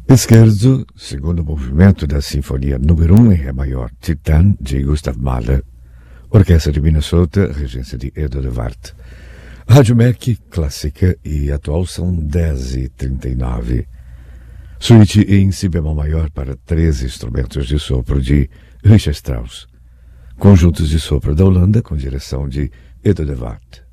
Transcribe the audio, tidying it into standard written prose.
Scherzo, segundo movimento da Sinfonia número 1 em Ré maior, Titã, de Gustav Mahler, Orquestra de Minnesota, regência de Edo de Wart. Rádio MEC, clássica e atual são 10h39. Suíte em Si bemol maior para 13 instrumentos de sopro de Richard Strauss. Conjuntos de sopro da Holanda, com direção de Edo de Wart.